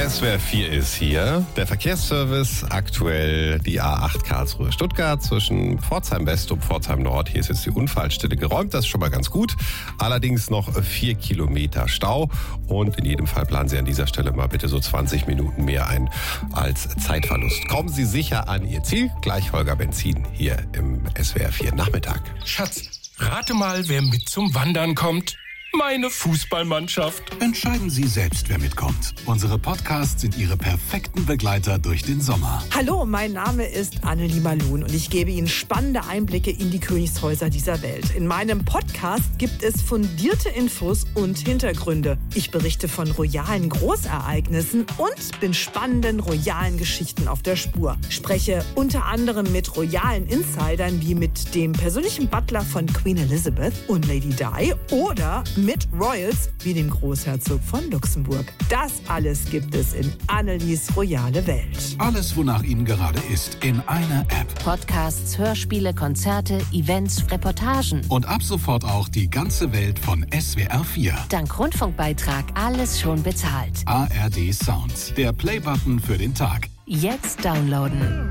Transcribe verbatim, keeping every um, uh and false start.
S W R vier ist hier. Der Verkehrsservice, aktuell die A acht Karlsruhe-Stuttgart zwischen Pforzheim West und Pforzheim Nord. Hier ist jetzt die Unfallstelle geräumt, das ist schon mal ganz gut. Allerdings noch vier Kilometer Stau und in jedem Fall planen Sie an dieser Stelle mal bitte so zwanzig Minuten mehr ein als Zeitverlust. Kommen Sie sicher an Ihr Ziel. Gleich Holger Benzin hier im S W R vier Nachmittag. Schatz, rate mal, wer mit zum Wandern kommt. Meine Fußballmannschaft. Entscheiden Sie selbst, wer mitkommt. Unsere Podcasts sind Ihre perfekten Begleiter durch den Sommer. Hallo, mein Name ist Annelie Malun und ich gebe Ihnen spannende Einblicke in die Königshäuser dieser Welt. In meinem Podcast gibt es fundierte Infos und Hintergründe. Ich berichte von royalen Großereignissen und bin spannenden royalen Geschichten auf der Spur. Spreche unter anderem mit royalen Insidern wie mit dem persönlichen Butler von Queen Elizabeth und Lady Di oder mit Royals wie dem Großherzog von Luxemburg. Das alles gibt es in Annelies royale Welt. Alles, wonach Ihnen gerade ist, in einer App. Podcasts, Hörspiele, Konzerte, Events, Reportagen. Und ab sofort auch die ganze Welt von S W R vier. Dank Rundfunkbeitrag alles schon bezahlt. A R D Sounds, der Playbutton für den Tag. Jetzt downloaden.